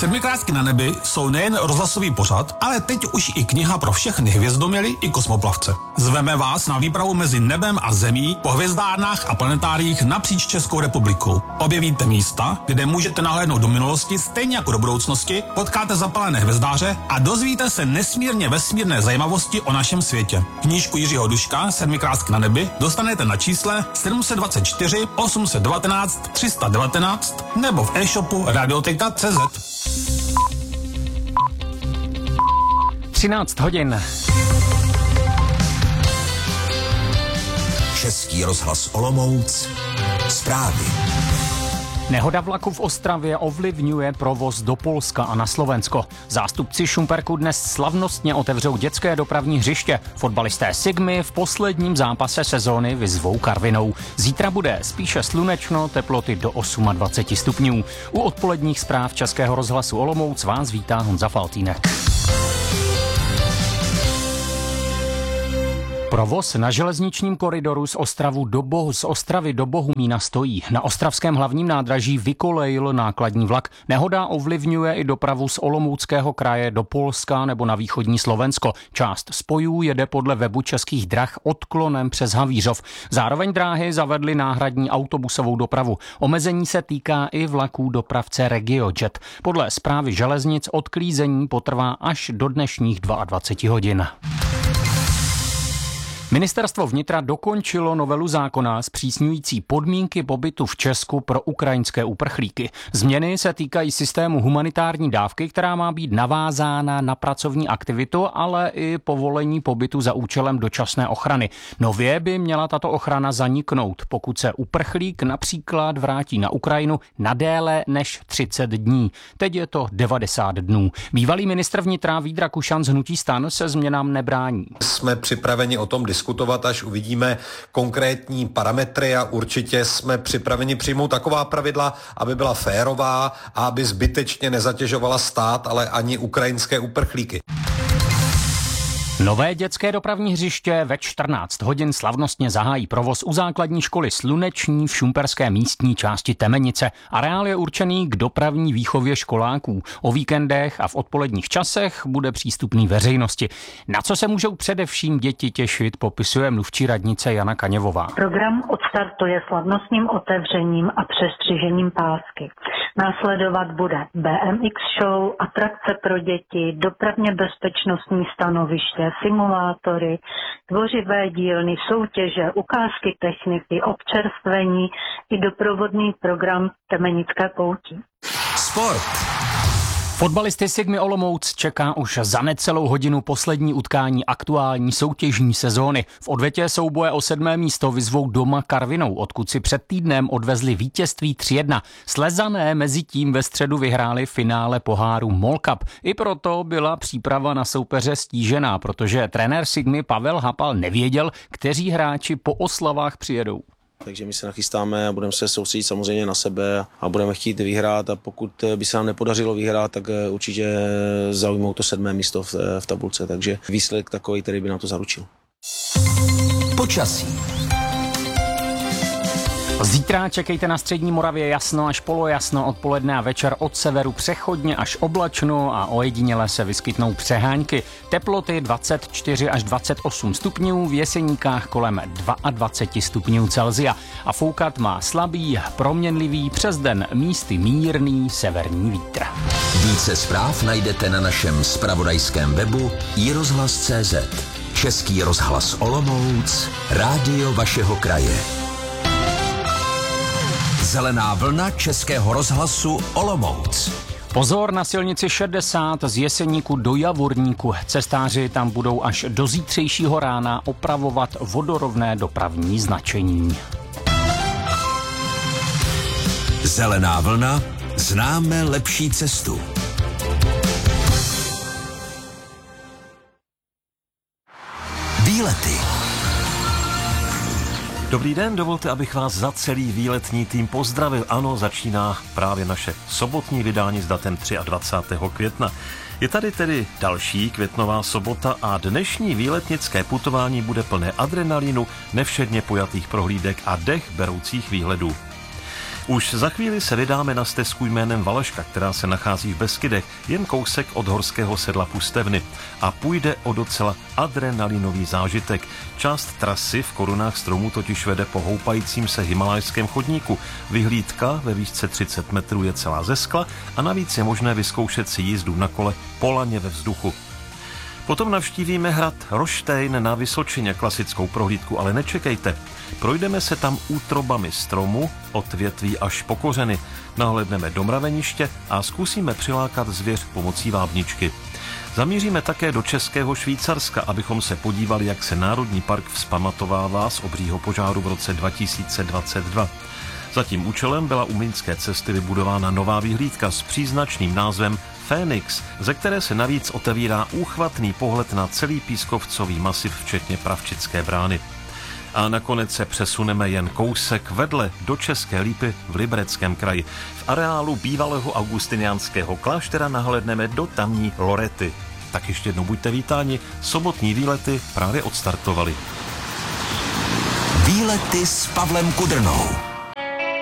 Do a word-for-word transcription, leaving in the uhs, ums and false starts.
Sedmikrátky na nebi jsou nejen rozhlasový pořad, ale teď už i kniha pro všechny hvězdoměry i kosmoplavce. Zveme vás na výpravu mezi nebem a zemí po hvězdárnách a planetáriích napříč Českou republikou. Objevíte místa, kde můžete nahlédnout do minulosti stejně jako do budoucnosti, potkáte zapalené hvězdáře a dozvíte se nesmírně vesmírné zajímavosti o našem světě. Knížku Jiřího Duška Sedmikrátky na nebi dostanete na čísle sedm dvacet čtyři osm jedna devět tři jedna devět nebo v e-shopu radioteka tečka cé zet. třináct hodin. Český rozhlas Olomouc. Zprávy. Nehoda vlaku v Ostravě ovlivňuje provoz do Polska a na Slovensko. Zástupci Šumperku dnes slavnostně otevřou dětské dopravní hřiště. Fotbalisté Sigmy v posledním zápase sezóny vyzvou Karvinou. Zítra bude spíše slunečno, teploty do dvacet osm stupňů. U odpoledních zpráv Českého rozhlasu Olomouc vás vítá Honza Faltýnek. Provoz na železničním koridoru z, Ostravu do Bo- z Ostravy do Bohumína stojí. Na ostravském hlavním nádraží vykolejil nákladní vlak. Nehoda ovlivňuje i dopravu z Olomouckého kraje do Polska nebo na východní Slovensko. Část spojů jede podle webu Českých drah odklonem přes Havířov. Zároveň dráhy zavedly náhradní autobusovou dopravu. Omezení se týká i vlaků dopravce RegioJet. Podle správy železnic odklízení potrvá až do dnešních dvacet dva hodin. Ministerstvo vnitra dokončilo novelu zákona zpřísňující podmínky pobytu v Česku pro ukrajinské uprchlíky. Změny se týkají systému humanitární dávky, která má být navázána na pracovní aktivitu, ale i povolení pobytu za účelem dočasné ochrany. Nově by měla tato ochrana zaniknout, pokud se uprchlík například vrátí na Ukrajinu na déle než třicet dní. Teď je to devadesát dnů. Bývalý ministr vnitra Vít Rakušan z hnutí STAN se změnám nebrání. Jsme připraveni o tom diskutovat, až uvidíme konkrétní parametry a určitě jsme připraveni přijmout taková pravidla, aby byla férová a aby zbytečně nezatěžovala stát, ale ani ukrajinské uprchlíky. Nové dětské dopravní hřiště ve čtrnáct hodin slavnostně zahájí provoz u základní školy Sluneční v šumperské místní části Temenice. Areál je určený k dopravní výchově školáků. O víkendech a v odpoledních časech bude přístupný veřejnosti. Na co se můžou především děti těšit, popisuje mluvčí radnice Jana Kaněvová. Program odstartuje slavnostním otevřením a přestřižením pásky. Následovat bude bé em iks show, atrakce pro děti, dopravně bezpečnostní stanoviště, simulátory, tvořivé dílny, soutěže, ukázky techniky, občerstvení i doprovodný program Temenické pouti. Sport. Fotbalisty Sigmy Olomouc čeká už za necelou hodinu poslední utkání aktuální soutěžní sezóny. V odvetě souboje o sedmé místo vyzvou doma Karvinou, odkud si před týdnem odvezli vítězství tři jedna. Slezané mezi tím ve středu vyhráli finále poháru MOL Cup. I proto byla příprava na soupeře stížená, protože trenér Sigmy Pavel Hapal nevěděl, kteří hráči po oslavách přijedou. Takže my se nachystáme a budeme se soustředit samozřejmě na sebe a budeme chtít vyhrát a pokud by se nám nepodařilo vyhrát, tak určitě zaujmou to sedmé místo v, v tabulce, takže výsledek takový, který by nám to zaručil. Počasí. Zítra čekejte na střední Moravě jasno až polojasno, odpoledne a večer od severu přechodně až oblačno a ojediněle se vyskytnou přehánky. Teploty dvacet čtyři až dvacet osm stupňů, v Jeseníkách kolem dvacet dva stupňů Celsia. A foukat má slabý, proměnlivý, přes den místy mírný severní vítr. Více zpráv najdete na našem zpravodajském webu i rozhlas tečka cé zet. Český rozhlas Olomouc, rádio vašeho kraje. Zelená vlna Českého rozhlasu Olomouc. Pozor na silnici šedesát z Jeseníku do Javorníku. Cestáři tam budou až do zítřejšího rána opravovat vodorovné dopravní značení. Zelená vlna, známe lepší cestu. Výlety. Dobrý den, dovolte, abych vás za celý výletní tým pozdravil. Ano, začíná právě naše sobotní vydání s datem dvacátého třetího května. Je tady tedy další květnová sobota a dnešní výletnické putování bude plné adrenalinu, nevšedně pojatých prohlídek a dech beroucích výhledů. Už za chvíli se vydáme na stezku jménem Valaška, která se nachází v Beskydech, jen kousek od horského sedla Pustevny. A půjde o docela adrenalinový zážitek. Část trasy v korunách stromů totiž vede po houpajícím se himalajském chodníku. Vyhlídka ve výšce třicet metrů je celá ze skla a navíc je možné vyzkoušet si jízdu na kole po laně ve vzduchu. Potom navštívíme hrad Roštejn na Vysočině, klasickou prohlídku, ale nečekejte. Projdeme se tam útrobami stromu, od větví až po kořeny. Nahlédneme do mraveniště a zkusíme přilákat zvěř pomocí vábničky. Zamíříme také do Českého Švýcarska, abychom se podívali, jak se Národní park vzpamatovává z obřího požáru v roce dva tisíce dvacet dva. Za tím účelem byla u Mlýnské cesty vybudována nová vyhlídka s příznačným názvem Fénix, ze které se navíc otevírá úchvatný pohled na celý pískovcový masiv, včetně Pravčické brány. A nakonec se přesuneme jen kousek vedle do České Lípy v Libereckém kraji. V areálu bývalého augustiniánského kláštera nahlédneme do tamní Lorety. Tak ještě jednou buďte vítáni, sobotní výlety právě odstartovaly. Výlety s Pavlem Kudrnou.